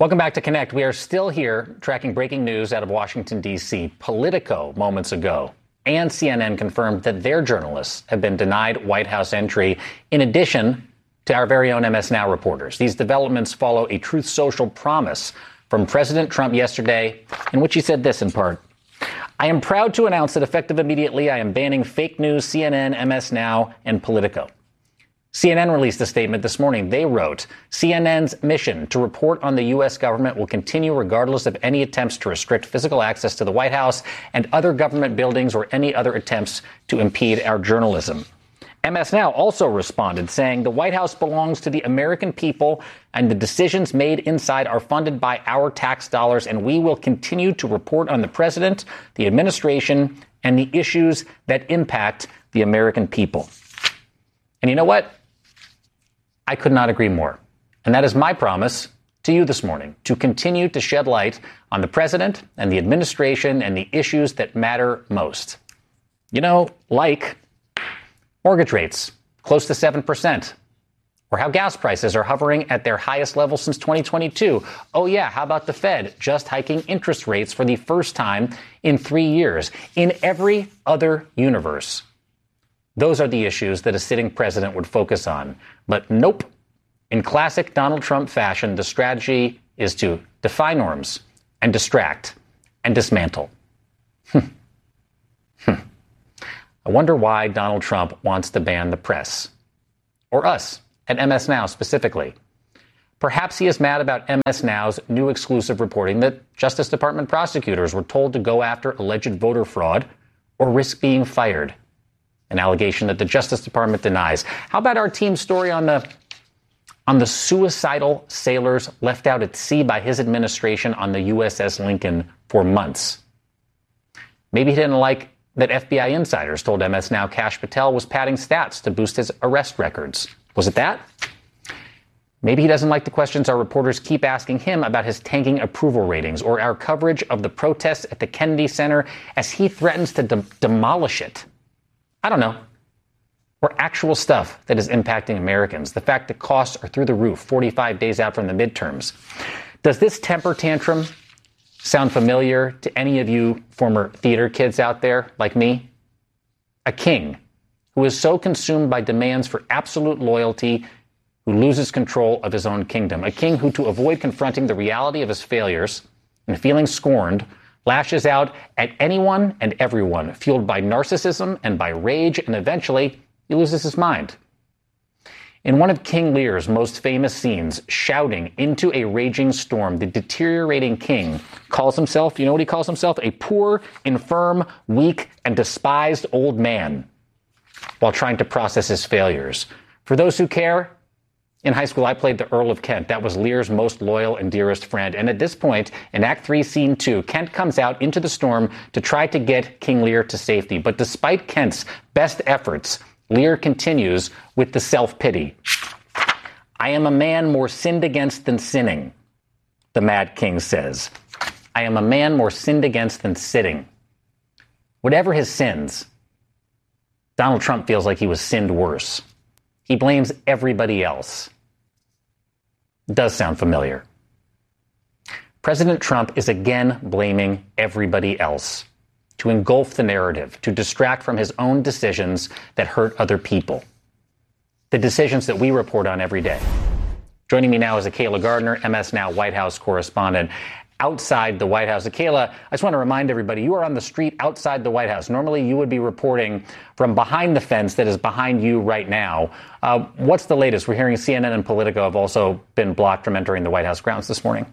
Welcome back to Connect. We are still here tracking breaking news out of Washington, D.C. Politico moments ago and CNN confirmed that their journalists have been denied White House entry, in addition to our very own MS Now reporters. These developments follow a Truth Social promise from President Trump yesterday, in which he said this in part: "I am proud to announce that effective immediately, I am banning fake news, CNN, MS Now, and Politico." CNN released a statement this morning. They wrote, "CNN's mission to report on the U.S. government will continue regardless of any attempts to restrict physical access to the White House and other government buildings or any other attempts to impede our journalism." MS Now also responded, saying the White House belongs to the American people and the decisions made inside are funded by our tax dollars, and we will continue to report on the president, the administration, and the issues that impact the American people. And you know what? I could not agree more. And that is my promise to you this morning, to continue to shed light on the president and the administration and the issues that matter most. You know, like mortgage rates close to 7%, or how gas prices are hovering at their highest level since 2022. Oh yeah, how about the Fed just hiking interest rates for the first time in 3 years? In every other universe, those are the issues that a sitting president would focus on. But nope. In classic Donald Trump fashion, the strategy is to defy norms and distract and dismantle. I wonder why Donald Trump wants to ban the press, or us at MS Now specifically. Perhaps he is mad about MS Now's new exclusive reporting that Justice Department prosecutors were told to go after alleged voter fraud or risk being fired. An allegation that the Justice Department denies. How about our team's story on the suicidal sailors left out at sea by his administration on the USS Lincoln for months? Maybe he didn't like that FBI insiders told MS Now Kash Patel was padding stats to boost his arrest records. Was it that? Maybe he doesn't like the questions our reporters keep asking him about his tanking approval ratings, or our coverage of the protests at the Kennedy Center as he threatens to demolish it. I don't know. Or actual stuff that is impacting Americans. The fact that costs are through the roof 45 days out from the midterms. Does this temper tantrum sound familiar to any of you former theater kids out there like me? A king who is so consumed by demands for absolute loyalty who loses control of his own kingdom. A king who, to avoid confronting the reality of his failures and feeling scorned, lashes out at anyone and everyone, fueled by narcissism and by rage, and eventually he loses his mind. In one of King Lear's most famous scenes, shouting into a raging storm, the deteriorating king calls himself, you know what he calls himself? A poor, infirm, weak, and despised old man, while trying to process his failures. For those who care, in high school, I played the Earl of Kent. That was Lear's most loyal and dearest friend. And at this point, in Act 3, Scene 2, Kent comes out into the storm to try to get King Lear to safety. But despite Kent's best efforts, Lear continues with the self-pity. "I am a man more sinned against than sinning," the Mad King says. "I am a man more sinned against than sitting." Whatever his sins, Donald Trump feels like he was sinned worse. He blames everybody else. Does sound familiar. President Trump is again blaming everybody else to engulf the narrative, to distract from his own decisions that hurt other people. The decisions that we report on every day. Joining me now is Akayla Gardner, MS Now White House correspondent. Outside the White House. Akayla, I just want to remind everybody, you are on the street outside the White House. Normally, you would be reporting from behind the fence that is behind you right now. What's the latest? We're hearing CNN and Politico have also been blocked from entering the White House grounds this morning.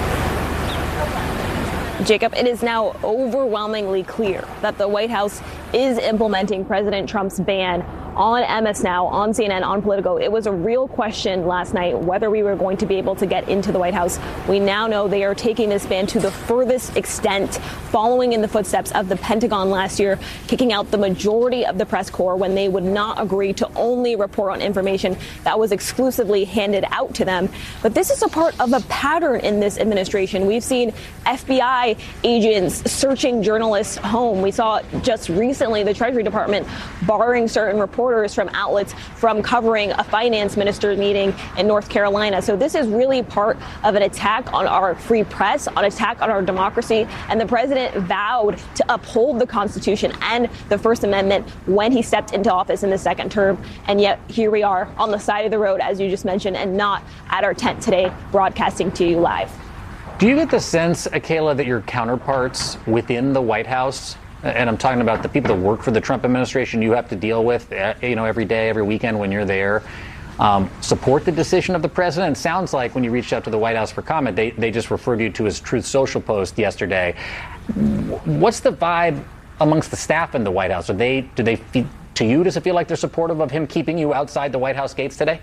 Jacob, it is now overwhelmingly clear that the White House is implementing President Trump's ban on MS Now, on CNN, on Politico. It was a real question last night whether we were going to be able to get into the White House. We now know they are taking this ban to the furthest extent, following in the footsteps of the Pentagon last year, kicking out the majority of the press corps when they would not agree to only report on information that was exclusively handed out to them. But this is a part of a pattern in this administration. We've seen FBI agents searching journalists' home. We saw just recently the Treasury Department barring certain reports reporters from outlets from covering a finance minister meeting in North Carolina. So this is really part of an attack on our free press, an attack on our democracy. And the president vowed to uphold the Constitution and the First Amendment when he stepped into office in the second term. And yet here we are on the side of the road, as you just mentioned, and not at our tent today, broadcasting to you live. Do you get the sense, Akayla, that your counterparts within the White House, and I'm talking about the people that work for the Trump administration you have to deal with, every day, every weekend when you're there, support the decision of the president? It sounds like when you reached out to the White House for comment, they just referred you to his Truth Social post yesterday. What's the vibe amongst the staff in the White House? Does it feel like they're supportive of him keeping you outside the White House gates today?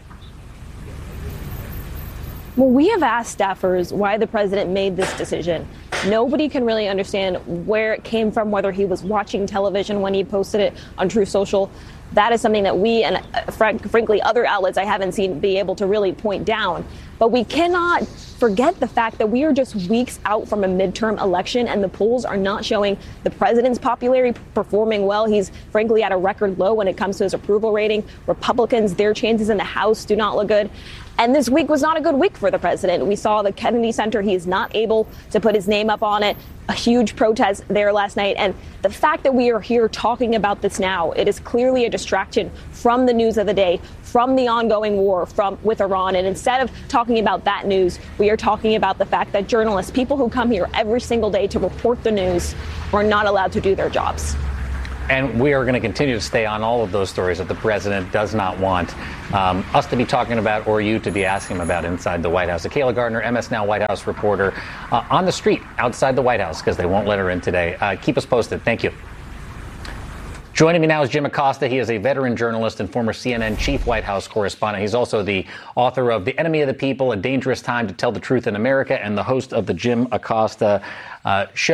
Well, we have asked staffers why the president made this decision. Nobody can really understand where it came from, whether he was watching television when he posted it on Truth Social. That is something that we and frankly other outlets I haven't seen be able to really point down. But we cannot forget the fact that we are just weeks out from a midterm election and the polls are not showing the president's popularity performing well. He's frankly at a record low when it comes to his approval rating. Republicans, their chances in the House do not look good. And this week was not a good week for the president. We saw the Kennedy Center. He is not able to put his name up on it. A huge protest there last night. And the fact that we are here talking about this now, it is clearly a distraction from the news of the day, from the ongoing war with Iran. And instead of talking about that news, we are talking about the fact that journalists, people who come here every single day to report the news, are not allowed to do their jobs. And we are going to continue to stay on all of those stories that the president does not want us to be talking about or you to be asking him about inside the White House. Akayla Gardner, MS Now White House reporter, on the street outside the White House because they won't let her in today. Keep us posted. Thank you. Joining me now is Jim Acosta. He is a veteran journalist and former CNN chief White House correspondent. He's also the author of The Enemy of the People, A Dangerous Time to Tell the Truth in America, and the host of the Jim Acosta show.